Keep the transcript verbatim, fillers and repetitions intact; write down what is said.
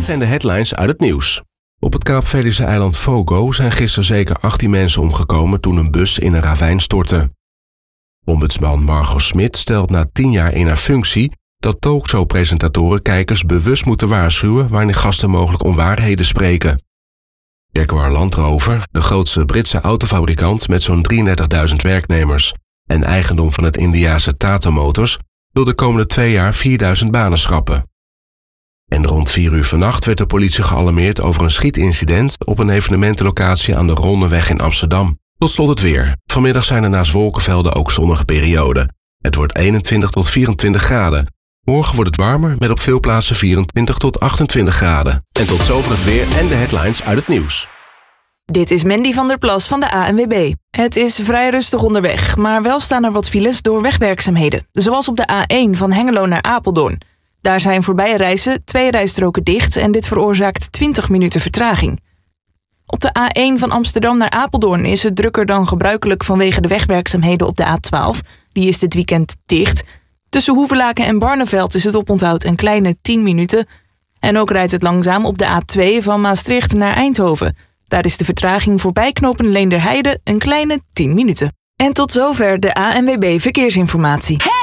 zijn de headlines uit het nieuws. Op het Kaapverdische eiland Fogo zijn gisteren zeker achttien mensen omgekomen toen een bus in een ravijn stortte. Ombudsman Margot Smit stelt na tien jaar in haar functie dat talkshow-presentatoren kijkers bewust moeten waarschuwen wanneer gasten mogelijk onwaarheden spreken. Jaguar Land Rover, de grootste Britse autofabrikant met zo'n drieëndertigduizend werknemers en eigendom van het Indiase Tata Motors, wil de komende twee jaar vierduizend banen schrappen. En rond vier uur vannacht werd de politie gealarmeerd over een schietincident op een evenementenlocatie aan de Ronneweg in Amsterdam. Tot slot het weer. Vanmiddag zijn er naast wolkenvelden ook zonnige perioden. Het wordt eenentwintig tot vierentwintig graden. Morgen wordt het warmer met op veel plaatsen vierentwintig tot achtentwintig graden. En tot zover het weer en de headlines uit het nieuws. Dit is Mandy van der Plas van de A N W B. Het is vrij rustig onderweg, maar wel staan er wat files door wegwerkzaamheden. Zoals op de A één van Hengelo naar Apeldoorn. Daar zijn voorbije reizen twee rijstroken dicht en dit veroorzaakt twintig minuten vertraging. Op de A één van Amsterdam naar Apeldoorn is het drukker dan gebruikelijk vanwege de wegwerkzaamheden op de A twaalf. Die is dit weekend dicht. Tussen Hoevelaken en Barneveld is het oponthoud een kleine tien minuten. En ook rijdt het langzaam op de A twee van Maastricht naar Eindhoven. Daar is de vertraging voorbij knooppunt Leenderheide een kleine tien minuten. En tot zover de A N W B Verkeersinformatie.